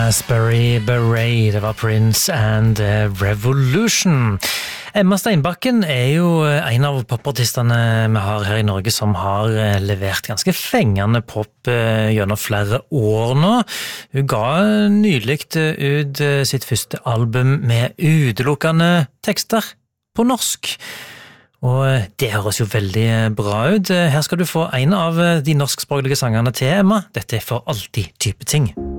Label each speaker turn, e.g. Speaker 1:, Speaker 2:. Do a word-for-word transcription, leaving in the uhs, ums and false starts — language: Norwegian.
Speaker 1: Raspberry Beret, det var Prince and Revolution. Emma Steinbakken er jo en av popartistene vi har her i Norge som har levert ganske fengende pop gjennom flere år nå. Hun ga nylig ut sitt første album med utelukkende tekster på norsk. Og det høres jo veldig bra ut. Her skal du få en av de norskspråklige sangene til Emma. Dette er For alltid type ting.